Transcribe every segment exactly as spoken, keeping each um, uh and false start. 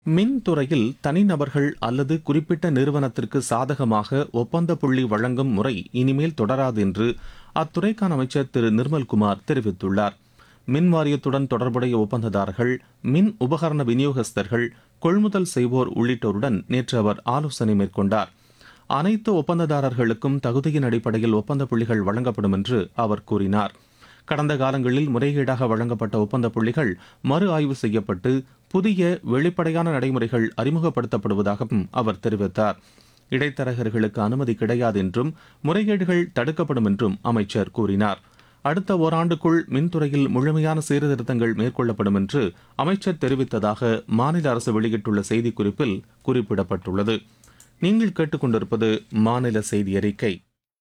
மின்துறையில் தனிநபர்கள் அல்லது குறிப்பிட்ட நிறுவனத்திற்கு சாதகமாக ஒப்பந்த புள்ளி வழங்கும் முறை இனிமேல் தொடராது என்று அத்துறைக்கான அமைச்சர் திரு நிர்மல்குமார் தெரிவித்துள்ளார். மின் வாரியத்துடன் தொடர்புடைய ஒப்பந்ததாரர்கள், மின் உபகரண விநியோகஸ்தர்கள், கொள்முதல் செய்வோர் உள்ளிட்டோருடன் நேற்று அவர் ஆலோசனை மேற்கொண்டார். அனைத்து ஒப்பந்ததாரர்களுக்கும் தகுதியின் அடிப்படையில் ஒப்பந்த புள்ளிகள் வழங்கப்படும் என்று அவர் கூறினார். கடந்த காலங்களில் முறைகேடாக வழங்கப்பட்ட ஒப்பந்த புள்ளிகள் மறு ஆய்வு செய்யப்பட்டு புதிய வெளிப்படையான நடைமுறைகள் அறிமுகப்படுத்தப்படுவதாகவும் அவர் தெரிவித்தார். இடைத்தரகர்களுக்கு அனுமதி கிடையாது என்றும் முறைகேடுகள் தடுக்கப்படும் என்றும் அமைச்சர் கூறினார். அடுத்த ஓராண்டுக்குள் மின்துறையில் முழுமையான சீர்திருத்தங்கள் மேற்கொள்ளப்படும் என்று அமைச்சர் தெரிவித்ததாக மாநில அரசு வெளியிட்டுள்ள செய்திக்குறிப்பில் குறிப்பிடப்பட்டுள்ளது. நீங்கள் கேட்டுக்கொண்டிருப்பது மாநில செய்தி அறிக்கை.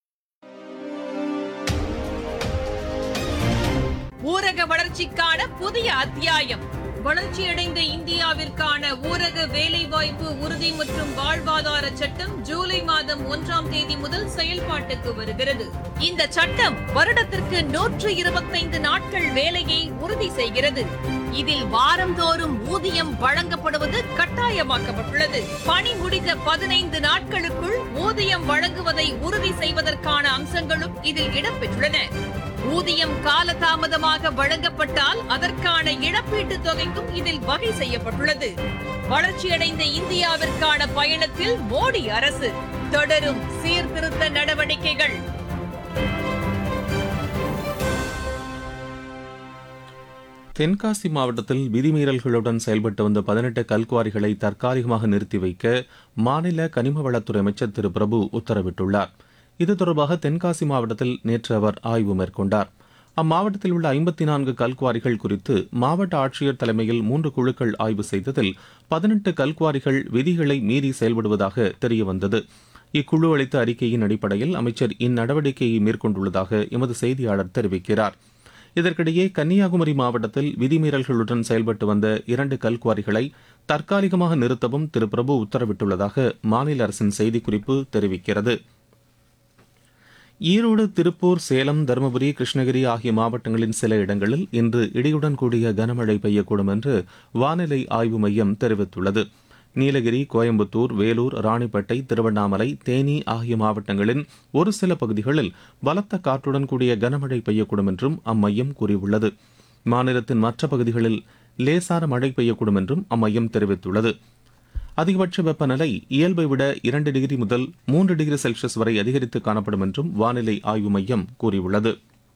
ஊரக வளர்ச்சிக்கான புதிய அத்தியாயம். வளர்ச்சியடைந்த இந்தியாவிற்கான ஊரக வேலைவாய்ப்பு உறுதி மற்றும் வாழ்வாதார சட்டம் ஜூலை மாதம் ஒன்றாம் தேதி முதல் செயல்பாட்டுக்கு வருகிறது. இந்த சட்டம் வருடத்திற்கு நூற்று இருபத்தைந்து நாட்கள் வேலையை உறுதி செய்கிறது. இதில் வாரந்தோறும் ஊதியம் வழங்கப்படுவது கட்டாயமாக்கப்பட்டுள்ளது. பணி முடிந்த பதினைந்து நாட்களுக்குள் ஊதியம் வழங்குவதை உறுதி செய்வதற்கான அம்சங்களும் இதில் இடம்பெற்றுள்ளன. ஊதியம் காலதாமதமாக வழங்கப்பட்டால் அதற்கான இழப்பீட்டுத் தொகைக்கும் இதில் வகை செய்யப்பட்டுள்ளது. வளர்ச்சியடைந்த இந்தியாவிற்கான பயணத்தில் மோடி அரசு தொடரும் சீர்திருத்த நடவடிக்கைகள். தென்காசி மாவட்டத்தில் விதிமீறல்களுடன் செயல்பட்டு வந்த பதினெட்டு கல்குவாரிகளை தற்காலிகமாக நிறுத்தி வைக்க மாநில கனிம வளத்துறை அமைச்சர் திரு பிரபு உத்தரவிட்டுள்ளார். இது தொடர்பாக தென்காசி மாவட்டத்தில் நேற்று அவர் ஆய்வு மேற்கொண்டார். அம்மாவட்டத்தில் உள்ள ஐம்பத்தி நான்கு கல்குவாரிகள் குறித்து மாவட்ட ஆட்சியர் தலைமையில் மூன்று குழுக்கள் ஆய்வு செய்ததில் பதினெட்டு கல்குவாரிகள் விதிகளை மீறி செயல்படுவதாக தெரியவந்தது. இக்குழு அளித்த அறிக்கையின் அடிப்படையில் அமைச்சர் இந்நடவடிக்கையை மேற்கொண்டுள்ளதாக எமது செய்தியாளர் தெரிவிக்கிறார். இதற்கிடையே கன்னியாகுமரி மாவட்டத்தில் விதிமீறல்களுடன் செயல்பட்டு வந்த இரண்டு கல்குவாரிகளை தற்காலிகமாக நிறுத்தவும் திரு பிரபு உத்தரவிட்டுள்ளதாக மாநில அரசின் செய்திக்குறிப்பு தெரிவிக்கிறது. ஈரோடு, திருப்பூர், சேலம், தருமபுரி, கிருஷ்ணகிரி ஆகிய மாவட்டங்களின் சில இடங்களில் இன்று இடியுடன் கூடிய கனமழை பெய்யக்கூடும் என்று வானிலை ஆய்வு மையம் தெரிவித்துள்ளது. நீலகிரி, கோயம்புத்தூர், வேலூர், ராணிப்பேட்டை, திருவண்ணாமலை, தேனி ஆகிய மாவட்டங்களின் ஒரு சில பகுதிகளில் பலத்த காற்றுடன் கூடிய கனமழை பெய்யக்கூடும் என்றும் அம்மையம் கூறியுள்ளது. மாநிலத்தின் மற்ற பகுதிகளில் லேசான மழை பெய்யக்கூடும் என்றும் அம்மையம் தெரிவித்துள்ளது. அதிகபட்ச வெப்பநிலை இயல்பை விட இரண்டு டிகிரி முதல் மூன்று டிகிரி செல்சியஸ் வரை அதிகரித்து காணப்படும் என்றும் வானிலை ஆய்வு மையம் கூறியுள்ளது.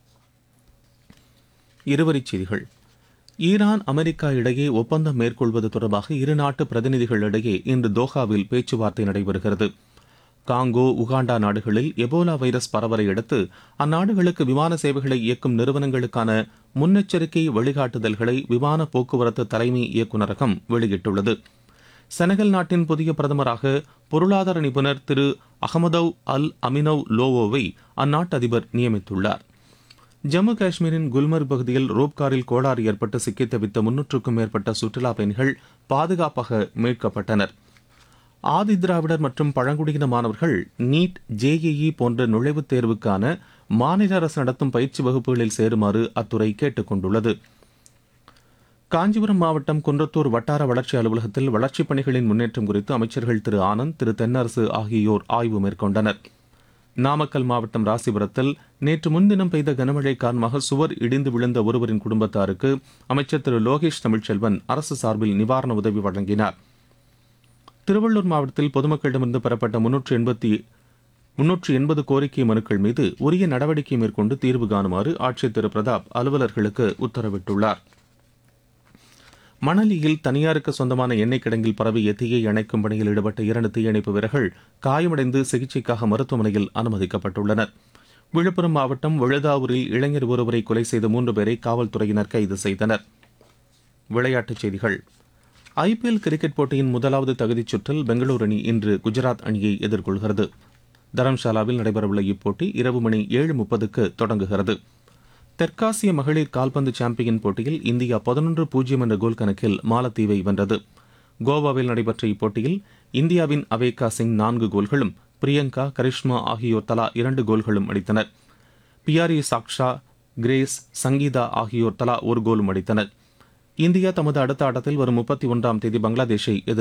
இருவரிச் செய்திகள். ஈரான், அமெரிக்கா இடையே ஒப்பந்தம் மேற்கொள்வது தொடர்பாக இரு நாட்டு பிரதிநிதிகளிடையே இன்று தோஹாவில் பேச்சுவார்த்தை நடைபெறுகிறது. காங்கோ, உகாண்டா நாடுகளில் எபோலா வைரஸ் பரவலை அடுத்து அந்நாடுகளுக்கு விமான சேவைகளை இயக்கும் நிறுவனங்களுக்கான முன்னெச்சரிக்கை வழிகாட்டுதல்களை விமான போக்குவரத்து தலைமை இயக்குநரகம் வெளியிட்டுள்ளது. செனகல் நாட்டின் புதிய பிரதமராக பொருளாதார நிபுணர் திரு அகமதவ் அல் அமினவ் லோவோவை அந்நாட்டு அதிபர் நியமித்துள்ளார். ஜம்மு காஷ்மீரின் குல்மர்க் பகுதியில் ரோப்காரில் கோளாறு ஏற்பட்டு சிக்கித் தவித்த முன்னூற்றுக்கும் மேற்பட்ட சுற்றுலா பயணிகள் பாதுகாப்பாக மீட்கப்பட்டனர். ஆதி திராவிடர் மற்றும் பழங்குடியின மாணவர்கள் நீட், ஜேஇஇ போன்ற நுழைவுத் தேர்வுக்கான மாநில அரசு நடத்தும் பயிற்சி வகுப்புகளில் சேருமாறு அத்துறை கேட்டுக் கொண்டுள்ளது. காஞ்சிபுரம் மாவட்டம் குன்றத்தூர் வட்டார வளர்ச்சி அலுவலகத்தில் வளர்ச்சிப் பணிகளின் முன்னேற்றம் குறித்து அமைச்சர்கள் திரு ஆனந்த், திரு தென்னரசு ஆகியோர் ஆய்வு மேற்கொண்டனர். நாமக்கல் மாவட்டம் ராசிபுரத்தில் நேற்று முன்தினம் பெய்த கனமழை காரணமாக சுவர் இடிந்து விழுந்த ஒருவரின் குடும்பத்தாருக்கு அமைச்சர் திரு லோகேஷ் தமிழ்ச்செல்வன் அரசு சார்பில் நிவாரண உதவி வழங்கினார். திருவள்ளூர் மாவட்டத்தில் பொதுமக்களிடமிருந்து பெறப்பட்ட முன்னூற்று எண்பத்தி முன்னூற்று எண்பது கோரிக்கை மனுக்கள் மீது உரிய நடவடிக்கை மேற்கொண்டு தீர்வு காணுமாறு ஆட்சியர் திரு பிரதாப் அலுவலர்களுக்கு உத்தரவிட்டுள்ளார். மணலியில் தனியாருக்கு சொந்தமான எண்ணெய் கிடங்கில் பரவிய தீயை அணைக்கும் பணியில் ஈடுபட்ட இரண்டு தீயணைப்பு வீரர்கள் காயமடைந்து சிகிச்சைக்காக மருத்துவமனையில் அனுமதிக்கப்பட்டுள்ளனர். விழுப்புரம் மாவட்டம் விழுதாவூரில் இளைஞர் ஒருவரை கொலை செய்த மூன்று பேரை காவல்துறையினர் கைது செய்தனர். விளையாட்டுச் செய்திகள். ஐபிஎல் கிரிக்கெட் போட்டியின் முதலாவது தகுதிச் சுற்றில் பெங்களூரு அணி இன்று குஜராத் அணியை எதிர்கொள்கிறது. தரம்சாலாவில் நடைபெறவுள்ள இப்போட்டி இரவு மணி ஏழு முப்பதுக்கு தொடங்குகிறது. தெற்காசிய மகளிர் கால்பந்து சாம்பியன் போட்டியில் இந்தியா பதினொன்று பூஜ்ஜியம் என்ற கோல் கணக்கில் மாலத்தீவை வென்றது. கோவாவில் நடைபெற்ற இப்போட்டியில் இந்தியாவின் அவேகா சிங் நான்கு கோல்களும், பிரியங்கா, கரிஷ்மா ஆகியோர் தலா இரண்டு கோல்களும் அடித்தனர். பியாரி சாக்ஷா, கிரேஸ், சங்கீதா ஆகியோர் தலா ஒரு கோலும் அடித்தனர். இந்தியா தமது அடுத்த ஆட்டத்தில் வரும் முப்பத்தி ஒன்றாம் தேதி பங்களாதேஷை எதிர்